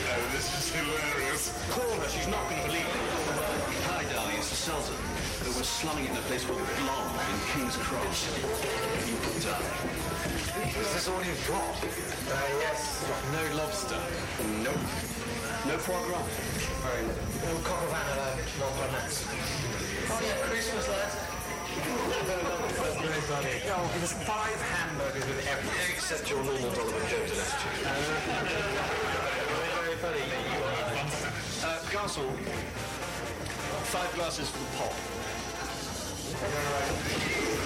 Oh, this is hilarious. Call her, she's not going to believe it. Hi, darling, it's the Sultan. We're slumming it in a place called Blonde in King's Cross. Darling. Is this all you've got? Yes. No lobster. Nope. No foie gras. Very little. No coq au vin à la Montparnasse. Oh yeah, Christmas, lads. That's really funny. Oh, give us 5 hamburgers with everything. Except your normal Donovan Jones attitude. Very funny. Garçon, 5 glasses for the pot.